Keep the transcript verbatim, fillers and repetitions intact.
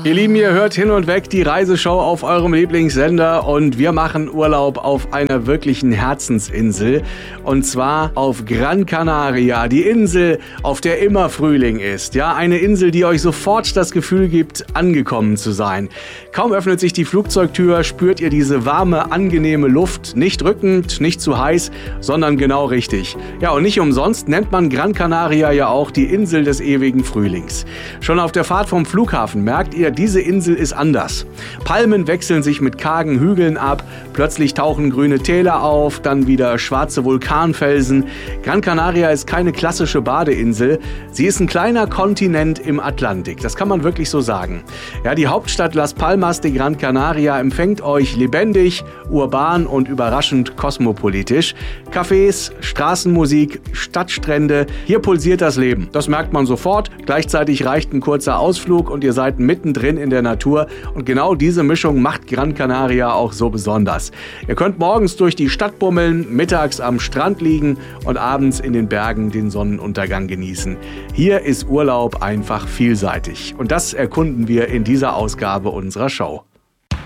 Ihr Lieben, ihr hört Hin und Weg die Reiseshow auf eurem Lieblingssender und wir machen Urlaub auf einer wirklichen Herzensinsel und zwar auf Gran Canaria, die Insel, auf der immer Frühling ist. Ja, eine Insel, die euch sofort das Gefühl gibt, angekommen zu sein. Kaum öffnet sich die Flugzeugtür, spürt ihr diese warme, angenehme Luft, nicht drückend, nicht zu heiß, sondern genau richtig. Ja, und nicht umsonst nennt man Gran Canaria ja auch die Insel des ewigen Frühlings. Schon auf der Fahrt vom Flughafen merkt ihr, diese Insel ist anders. Palmen wechseln sich mit kargen Hügeln ab, plötzlich tauchen grüne Täler auf, dann wieder schwarze Vulkanfelsen. Gran Canaria ist keine klassische Badeinsel, sie ist ein kleiner Kontinent im Atlantik, das kann man wirklich so sagen. Ja, die Hauptstadt Las Palmas de Gran Canaria empfängt euch lebendig, urban und überraschend kosmopolitisch. Cafés, Straßenmusik, Stadtstrände, hier pulsiert das Leben. Das merkt man sofort, gleichzeitig reicht ein kurzer Ausflug und ihr seid mittendrin in der Natur und genau diese Mischung macht Gran Canaria auch so besonders. Ihr könnt morgens durch die Stadt bummeln, mittags am Strand liegen und abends in den Bergen den Sonnenuntergang genießen. Hier ist Urlaub einfach vielseitig und das erkunden wir in dieser Ausgabe unserer Show.